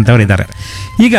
ಮಾಡ್ತಕ್ಕಂಥವ್ರು ಇದ್ದಾರೆ. ಈಗ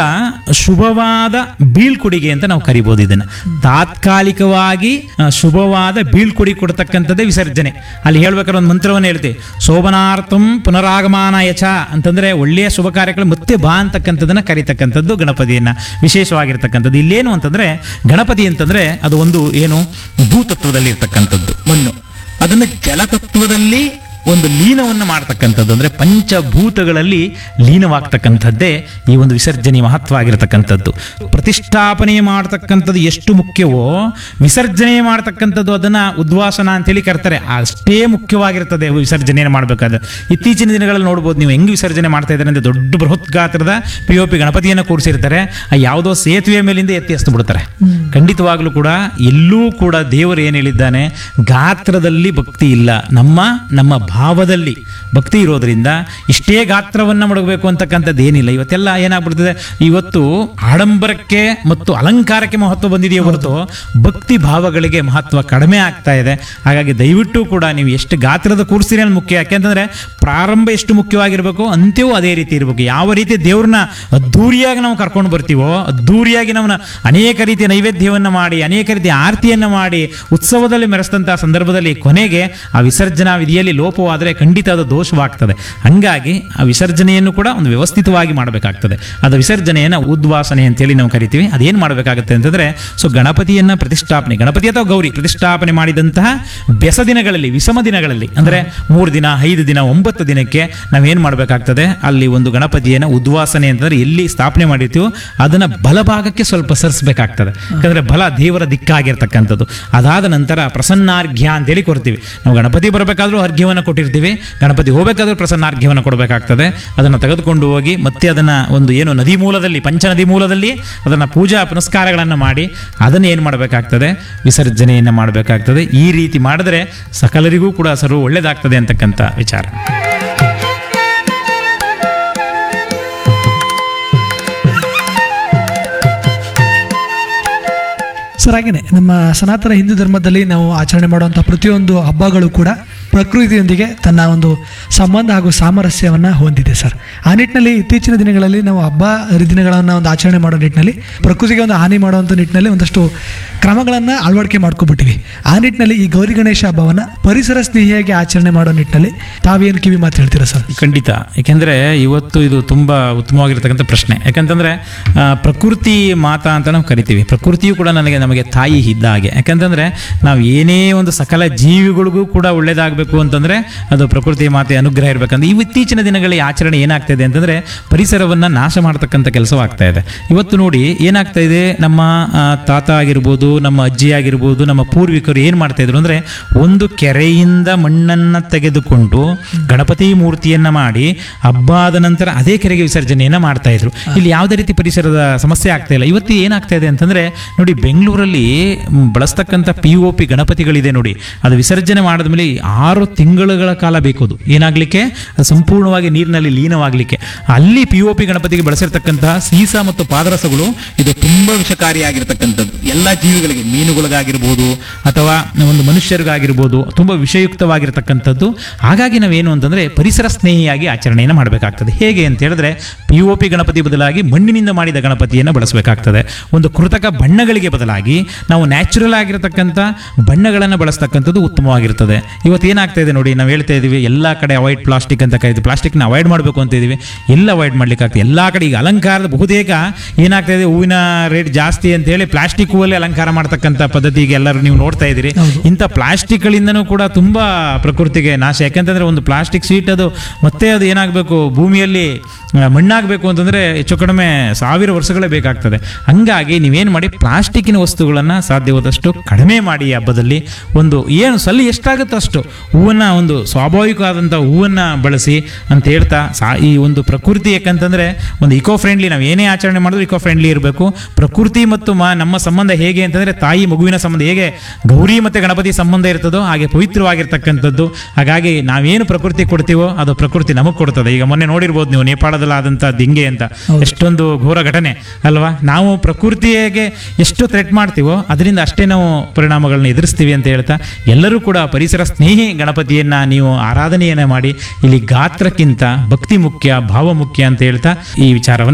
ಶುಭವಾದ ಬೀಳ್ಕೊಡುಗೆ ಅಂತ ನಾವು ಕರಿಬೋದು ಇದನ್ನು. ತಾತ್ಕಾಲಿಕವಾಗಿ ಶುಭವಾದ ಬೀಳ್ಕೊಡಿ ಕೊಡ್ತಕ್ಕಂಥದ್ದೇ ವಿಸರ್ಜನೆ. ಅಲ್ಲಿ ಹೇಳ್ಬೇಕಾದ್ರೆ ಒಂದು ಮಂತ್ರವನ್ನು ಹೇಳ್ತೀವಿ, ಶೋಭನಾರ್ಥಂ ಪುನರಾಗಮನಾಯ ಚ ಅಂತಂದ್ರೆ ಒಳ್ಳೆಯ ಶುಭ ಕಾರ್ಯಗಳು ಮತ್ತೆ ಬಾ ಅಂತಕ್ಕಂಥದ್ದನ್ನ ಕರಿತಕ್ಕಂಥದ್ದು ಗಣಪತಿಯನ್ನ ವಿಶೇಷವಾಗಿರ್ತಕ್ಕಂಥದ್ದು. ಇಲ್ಲೇನು ಅಂತಂದ್ರೆ ಗಣಪತಿ ಅಂತಂದ್ರೆ ಅದು ಒಂದು ಏನು ಭೂತತ್ವದಲ್ಲಿ ಇರ್ತಕ್ಕಂಥದ್ದು ಮಣ್ಣು, ಅದನ್ನು ಜಲತತ್ವದಲ್ಲಿ ಒಂದು ಲೀನವನ್ನು ಮಾಡ್ತಕ್ಕಂಥದ್ದು, ಅಂದರೆ ಪಂಚಭೂತಗಳಲ್ಲಿ ಲೀನವಾಗ್ತಕ್ಕಂಥದ್ದೇ ಈ ಒಂದು ವಿಸರ್ಜನೆ ಮಹತ್ವ ಆಗಿರತಕ್ಕಂಥದ್ದು. ಪ್ರತಿಷ್ಠಾಪನೆ ಮಾಡ್ತಕ್ಕಂಥದ್ದು ಎಷ್ಟು ಮುಖ್ಯವೋ ವಿಸರ್ಜನೆ ಮಾಡ್ತಕ್ಕಂಥದ್ದು ಅದನ್ನು ಉದ್ವಾಸನ ಅಂತೇಳಿ ಕರ್ತಾರೆ, ಅಷ್ಟೇ ಮುಖ್ಯವಾಗಿರ್ತದೆ ವಿಸರ್ಜನೆಯನ್ನು ಮಾಡಬೇಕಾದ್ರೆ. ಇತ್ತೀಚಿನ ದಿನಗಳಲ್ಲಿ ನೋಡ್ಬೋದು ನೀವು ಹೆಂಗೆ ವಿಸರ್ಜನೆ ಮಾಡ್ತಾ ಇದ್ದಾರೆ ಅಂದರೆ, ದೊಡ್ಡ ಬೃಹತ್ ಗಾತ್ರದ POP ಗಣಪತಿಯನ್ನು ಕೂರಿಸಿರ್ತಾರೆ, ಯಾವುದೋ ಸೇತುವೆ ಮೇಲಿಂದ ಎತ್ತಿ ಎಸ್ತು ಬಿಡ್ತಾರೆ. ಖಂಡಿತವಾಗ್ಲೂ ಕೂಡ ಎಲ್ಲೂ ಕೂಡ ದೇವರು ಏನು ಹೇಳಿದ್ದಾನೆ, ಗಾತ್ರದಲ್ಲಿ ಭಕ್ತಿ ಇಲ್ಲ, ನಮ್ಮ ಭಾವದಲ್ಲಿ ಭಕ್ತಿ ಇರೋದ್ರಿಂದ ಇಷ್ಟೇ ಗಾತ್ರವನ್ನು ಮಡಗಬೇಕು ಅಂತಕ್ಕಂಥದ್ದು ಏನಿಲ್ಲ. ಇವತ್ತೆಲ್ಲ ಏನಾಗ್ಬಿಡ್ತದೆ, ಇವತ್ತು ಆಡಂಬರಕ್ಕೆ ಮತ್ತು ಅಲಂಕಾರಕ್ಕೆ ಮಹತ್ವ ಬಂದಿದೆಯೇ ಹೊರತು ಭಕ್ತಿ ಭಾವಗಳಿಗೆ ಮಹತ್ವ ಕಡಿಮೆ ಆಗ್ತಾ ಇದೆ. ಹಾಗಾಗಿ ದಯವಿಟ್ಟು ಕೂಡ ನೀವು ಎಷ್ಟು ಗಾತ್ರದ ಕೂರಿಸ್ತೀರಿ ಅನ್ನೋದು ಮುಖ್ಯ. ಯಾಕೆಂತಂದ್ರೆ ಪ್ರಾರಂಭ ಎಷ್ಟು ಮುಖ್ಯವಾಗಿರ್ಬೇಕು, ಅಂತ್ಯವೂ ಅದೇ ರೀತಿ ಇರಬೇಕು. ಯಾವ ರೀತಿ ದೇವ್ರನ್ನ ಅದ್ದೂರಿಯಾಗಿ ನಾವು ಕರ್ಕೊಂಡು ಬರ್ತೀವೋ, ಅದ್ದೂರಿಯಾಗಿ ನಾವು ಅನೇಕ ರೀತಿಯ ನೈವೇದ್ಯವನ್ನು ಮಾಡಿ, ಅನೇಕ ರೀತಿಯ ಆರತಿಯನ್ನು ಮಾಡಿ ಉತ್ಸವದಲ್ಲಿ ಮೆರೆಸಿದಂತಹ ಸಂದರ್ಭದಲ್ಲಿ ಕೊನೆಗೆ ಆ ವಿಸರ್ಜನಾ ವಿಧಿಯಲ್ಲಿ ಲೋಪವಾದರೆ ಖಂಡಿತ ಅದು ದೋಷವಾಗ್ತದೆ. ಹಂಗಾಗಿ ಆ ವಿಸರ್ಜನೆಯನ್ನು ಕೂಡ ಒಂದು ವ್ಯವಸ್ಥಿತವಾಗಿ ಮಾಡಬೇಕಾಗ್ತದೆ. ಅದು ವಿಸರ್ಜನೆಯನ್ನು ಉದ್ವಾಸನೆ ಅಂತೇಳಿ ನಾವು ಕರಿತೀವಿ. ಅದೇನು ಮಾಡಬೇಕಾಗುತ್ತೆ ಅಂತಂದ್ರೆ, ಸೊ ಗಣಪತಿಯನ್ನ ಪ್ರತಿಷ್ಠಾಪನೆ, ಗಣಪತಿ ಅಥವಾ ಗೌರಿ ಪ್ರತಿಷ್ಠಾಪನೆ ಮಾಡಿದಂತಹ ಬೆಸ ದಿನಗಳಲ್ಲಿ, ವಿಷಮ ದಿನಗಳಲ್ಲಿ ಅಂದರೆ 3 ದಿನ 5 ದಿನ 9 ದಿನಕ್ಕೆ ನಾವೇನು ಮಾಡಬೇಕಾಗ್ತದೆ, ಅಲ್ಲಿ ಒಂದು ಗಣಪತಿಯನ್ನು ಉದ್ವಾಸನೆ ಅಂತಂದ್ರೆ ಎಲ್ಲಿ ಸ್ಥಾಪನೆ ಮಾಡಿರ್ತೀವೋ ಅದನ್ನ ಬಲಭಾಗಕ್ಕೆ ಸ್ವಲ್ಪ ಸರಿಸಬೇಕಾಗ್ತದೆ. ಯಾಕಂದ್ರೆ ಬಲ ದೇವರ ದಿಕ್ಕಾಗಿರ್ತಕ್ಕಂಥದ್ದು. ಅದಾದ ನಂತರ ಪ್ರಸನ್ನಾರ್ಘ್ಯ ಅಂತೇಳಿ ಕೊಡ್ತೀವಿ. ನಾವು ಗಣಪತಿ ಬರಬೇಕಾದ್ರೂ ಅರ್ಘ್ಯವನ್ನು ಕೊಟ್ಟಿರ್ತೀವಿ, ಗಣಪತಿ ಹೋಗಬೇಕಾದ್ರೂ ಪ್ರಸನ್ನಾರ್ಘ್ಯವನ್ನು ಕೊಡಬೇಕಾಗ್ತದೆ. ಅದನ್ನು ತೆಗೆದುಕೊಂಡು ಹೋಗಿ ಮತ್ತೆ ಅದನ್ನು ಒಂದು ಏನು ನದಿ ಮೂಲದಲ್ಲಿ, ಪಂಚನದಿ ಮೂಲದಲ್ಲಿ ಅದನ್ನು ಪೂಜಾ ಪುನಸ್ಕಾರಗಳನ್ನು ಮಾಡಿ ಅದನ್ನು ಏನು ಮಾಡಬೇಕಾಗ್ತದೆ, ವಿಸರ್ಜನೆಯನ್ನು ಮಾಡಬೇಕಾಗ್ತದೆ. ಈ ರೀತಿ ಮಾಡಿದ್ರೆ ಸಕಲರಿಗೂ ಕೂಡ ಸರ್ವ ಒಳ್ಳೆಯದಾಗ್ತದೆ ಅಂತಕ್ಕಂಥ ವಿಚಾರ. ಸರ್, ಹಾಗೆಯೇ ನಮ್ಮ ಸನಾತನ ಹಿಂದೂ ಧರ್ಮದಲ್ಲಿ ನಾವು ಆಚರಣೆ ಮಾಡುವಂಥ ಪ್ರತಿಯೊಂದು ಹಬ್ಬಗಳು ಕೂಡ ಪ್ರಕೃತಿಯೊಂದಿಗೆ ತನ್ನ ಒಂದು ಸಂಬಂಧ ಹಾಗೂ ಸಾಮರಸ್ಯವನ್ನು ಹೊಂದಿದೆ ಸರ್. ಆ ನಿಟ್ಟಿನಲ್ಲಿ ಇತ್ತೀಚಿನ ದಿನಗಳಲ್ಲಿ ನಾವು ಹಬ್ಬ ಹರಿದಿನಗಳನ್ನು ಒಂದು ಆಚರಣೆ ಮಾಡೋ ನಿಟ್ಟಿನಲ್ಲಿ ಪ್ರಕೃತಿಗೆ ಒಂದು ಹಾನಿ ಮಾಡುವಂಥ ನಿಟ್ಟಿನಲ್ಲಿ ಒಂದಷ್ಟು ಕ್ರಮಗಳನ್ನು ಅಳವಡಿಕೆ ಮಾಡ್ಕೊಬಿಟ್ಟಿವಿ. ಆ ನಿಟ್ಟಿನಲ್ಲಿ ಈ ಗೌರಿ ಗಣೇಶ ಹಬ್ಬವನ್ನು ಪರಿಸರ ಸ್ನೇಹಿಯಾಗಿ ಆಚರಣೆ ಮಾಡೋ ನಿಟ್ಟಿನಲ್ಲಿ ತಾವೇನು ಕಿವಿ ಮಾತು ಹೇಳ್ತೀರಾ ಸರ್? ಖಂಡಿತ. ಯಾಕೆಂದರೆ ಇವತ್ತು ಇದು ತುಂಬ ಉತ್ತಮವಾಗಿರ್ತಕ್ಕಂಥ ಪ್ರಶ್ನೆ. ಯಾಕಂತಂದರೆ ಪ್ರಕೃತಿ ಮಾತಾ ಅಂತ ನಾವು ಕರಿತೀವಿ. ಪ್ರಕೃತಿಯು ಕೂಡ ನಮಗೆ ತಾಯಿ ಇದ್ದ ಹಾಗೆ. ಯಾಕಂತಂದರೆ ನಾವು ಏನೇ ಒಂದು ಸಕಲ ಜೀವಿಗಳಿಗೂ ಕೂಡ ಒಳ್ಳೇದಾಗಬೇಕು ಅಂತಂದರೆ ಅದು ಪ್ರಕೃತಿ ಮಾತೆ ಅನುಗ್ರಹ ಇರಬೇಕಂದ್ರೆ ಇತ್ತೀಚಿನ ದಿನಗಳಲ್ಲಿ ಆಚರಣೆ ಏನಾಗ್ತಾ ಇದೆ ಅಂತಂದರೆ ಪರಿಸರವನ್ನು ನಾಶ ಮಾಡ್ತಕ್ಕಂಥ ಕೆಲಸವಾಗ್ತಾ ಇದೆ. ಇವತ್ತು ನೋಡಿ ಏನಾಗ್ತಾ ಇದೆ, ನಮ್ಮ ತಾತ ಆಗಿರ್ಬೋದು, ನಮ್ಮ ಅಜ್ಜಿ ಆಗಿರ್ಬೋದು, ನಮ್ಮ ಪೂರ್ವಿಕರು ಏನು ಮಾಡ್ತಾ ಇದ್ರು ಅಂದರೆ, ಒಂದು ಕೆರೆಯಿಂದ ಮಣ್ಣನ್ನು ತೆಗೆದುಕೊಂಡು ಗಣಪತಿ ಮೂರ್ತಿಯನ್ನು ಮಾಡಿ ಹಬ್ಬ ಆದ ನಂತರ ಅದೇ ಕೆರೆಗೆ ವಿಸರ್ಜನೆಯನ್ನು ಮಾಡ್ತಾ ಇದ್ರು. ಇಲ್ಲಿ ಯಾವುದೇ ರೀತಿ ಪರಿಸರದ ಸಮಸ್ಯೆ ಆಗ್ತಾ ಇಲ್ಲ. ಇವತ್ತು ಏನಾಗ್ತಾ ಇದೆ ಅಂತಂದರೆ ನೋಡಿ, ಬೆಂಗಳೂರಲ್ಲಿ ಬಳಸ್ತಕ್ಕಂಥ POP ಗಣಪತಿಗಳಿದೆ ನೋಡಿ, ಅದು ವಿಸರ್ಜನೆ ಮಾಡಿದ ಮೇಲೆ 6 ತಿಂಗಳುಗಳ ಕಾಲ ಬೇಕು ಅದು ಏನಾಗಲಿಕ್ಕೆ, ಅದು ಸಂಪೂರ್ಣವಾಗಿ ನೀರಿನಲ್ಲಿ ಲೀನವಾಗಲಿಕ್ಕೆ. ಅಲ್ಲಿ POP ಗಣಪತಿಗೆ ಬಳಸಿರ್ತಕ್ಕಂತಹ ಸೀಸ ಮತ್ತು ಪಾದರಸಗಳು ಇದು ತುಂಬ ವಿಷಕಾರಿಯಾಗಿರ್ತಕ್ಕಂಥದ್ದು. ಎಲ್ಲ ಜೀವಿಗಳಿಗೆ, ಮೀನುಗಳಿಗಾಗಿರ್ಬೋದು ಅಥವಾ ಒಂದು ಮನುಷ್ಯರಿಗಾಗಿರ್ಬೋದು ತುಂಬ ವಿಷಯುಕ್ತವಾಗಿರ್ತಕ್ಕಂಥದ್ದು. ಹಾಗಾಗಿ ನಾವೇನು ಅಂತಂದರೆ ಪರಿಸರ ಸ್ನೇಹಿಯಾಗಿ ಆಚರಣೆಯನ್ನು ಮಾಡಬೇಕಾಗ್ತದೆ. ಹೇಗೆ ಅಂತ ಹೇಳಿದ್ರೆ, POP ಗಣಪತಿ ಬದಲಾಗಿ ಮಣ್ಣಿನಿಂದ ಮಾಡಿದ ಗಣಪತಿಯನ್ನು ಬಳಸಬೇಕಾಗ್ತದೆ. ಒಂದು ಕೃತಕ ಬಣ್ಣಗಳಿಗೆ ಬದಲಾಗಿ ನಾವು ನ್ಯಾಚುರಲ್ ಆಗಿರತಕ್ಕಂಥ ಬಣ್ಣಗಳನ್ನು ಬಳಸ್ತಕ್ಕಂಥದ್ದು ಉತ್ತಮವಾಗಿರ್ತದೆ. ಇವತ್ತು ಏನಾಗ್ತಾ ಇದೆ ನೋಡಿ, ನಾವು ಹೇಳ್ತಾ ಇದ್ದೀವಿ ಎಲ್ಲ ಕಡೆ ಅವಾಯ್ಡ್ ಪ್ಲಾಸ್ಟಿಕ್ ಅಂತ ಕರೀತೀವಿ, ಪ್ಲಾಸ್ಟಿಕ್ನ ಅವಾಯ್ಡ್ ಮಾಡಬೇಕು ಅಂತ ಇದ್ದೀವಿ. ಎಲ್ಲ ಅವಾಯ್ಡ್ ಮಾಡ್ಲಿಕ್ಕಾಗ್ತದೆ. ಎಲ್ಲ ಕಡೆ ಈಗ ಅಲಂಕಾರದ ಬಹುತೇಕ ಏನಾಗ್ತಾ ಇದೆ, ಹೂವಿನ ರೇಟ್ ಜಾಸ್ತಿ ಅಂತ ಹೇಳಿ ಪ್ಲಾಸ್ಟಿಕ್ ಹೂವಲ್ಲಿ ಅಲಂಕಾರ ಮಾಡ್ತಕ್ಕಂಥ ಪದ್ಧತಿಗೆ ಎಲ್ಲರೂ ನೀವು ನೋಡ್ತಾ ಇದ್ದೀರಿ. ಇಂಥ ಪ್ಲಾಸ್ಟಿಕ್ಗಳಿಂದನೂ ಕೂಡ ತುಂಬ ಪ್ರಕೃತಿಗೆ ನಾಶ. ಯಾಕಂತಂದ್ರೆ ಒಂದು ಪ್ಲಾಸ್ಟಿಕ್ ಶೀಟ್ ಅದು ಮತ್ತೆ ಅದು ಏನಾಗಬೇಕು, ಭೂಮಿಯಲ್ಲಿ ಮಣ್ಣಾಗಬೇಕು ಅಂತಂದರೆ ಹೆಚ್ಚು ಕಡಿಮೆ 1000 ವರ್ಷಗಳೇ ಬೇಕಾಗ್ತದೆ. ಹಂಗಾಗಿ ನೀವೇನು ಮಾಡಿ, ಪ್ಲಾಸ್ಟಿಕ್ಕಿನ ವಸ್ತುಗಳನ್ನು ಸಾಧ್ಯವಾದಷ್ಟು ಕಡಿಮೆ ಮಾಡಿ. ಹಬ್ಬದಲ್ಲಿ ಒಂದು ಏನು ಸಲ್ಲಿ ಎಷ್ಟಾಗುತ್ತೋ ಅಷ್ಟು ಹೂವನ್ನು, ಒಂದು ಸ್ವಾಭಾವಿಕವಾದಂಥ ಹೂವನ್ನು ಬಳಸಿ ಅಂತ ಹೇಳ್ತಾ ಈ ಒಂದು ಪ್ರಕೃತಿ, ಯಾಕಂತಂದರೆ ಒಂದು ಇಕೋ ಫ್ರೆಂಡ್ಲಿ, ನಾವು ಏನೇ ಆಚರಣೆ ಮಾಡಿದ್ರು ಇಕೋ ಫ್ರೆಂಡ್ಲಿ ಇರಬೇಕು. ಪ್ರಕೃತಿ ಮತ್ತು ನಮ್ಮ ಸಂಬಂಧ ಹೇಗೆ ಅಂತಂದರೆ, ತಾಯಿ ಮಗುವಿನ ಸಂಬಂಧ ಹೇಗೆ ಗೌರಿ ಮತ್ತು ಗಣಪತಿ ಸಂಬಂಧ ಇರ್ತದೋ ಹಾಗೆ ಪವಿತ್ರವಾಗಿರ್ತಕ್ಕಂಥದ್ದು. ಹಾಗಾಗಿ ನಾವೇನು ಪ್ರಕೃತಿ ಕೊಡ್ತೀವೋ ಅದು ಪ್ರಕೃತಿ ನಮಗೆ ಕೊಡ್ತದೆ. ಈಗ ಮೊನ್ನೆ ನೋಡಿರ್ಬೋದು ನೀವು, ನೇಪಾಳದಲ್ಲಿ ಆದಂಥ ದಿಂಗೆ ಅಂತ ಎಷ್ಟೊಂದು ಘೋರ ಘಟನೆ ಅಲ್ವಾ. ನಾವು ಪ್ರಕೃತಿಗೆ ಎಷ್ಟು ಥ್ರೆಟ್ ಮಾಡ್ತೀವೋ ಅದರಿಂದ ಅಷ್ಟೇ ನಾವು ಪರಿಣಾಮಗಳನ್ನ ಎದುರಿಸ್ತೀವಿ ಅಂತ ಹೇಳ್ತಾ, ಎಲ್ಲರೂ ಕೂಡ ಪರಿಸರ ಸ್ನೇಹಿ ಗಣಪತಿಯನ್ನು ನೀವು ಆರಾಧನೆಯನ್ನು ಮಾಡಿ. ಇಲ್ಲಿ ಗಾತ್ರಕ್ಕಿಂತ ಭಕ್ತಿ ಮುಖ್ಯ, ಭಾವ ಮುಖ್ಯ ಅಂತ ಹೇಳ್ತಾ ಈ ವಿಚಾರವನ್ನು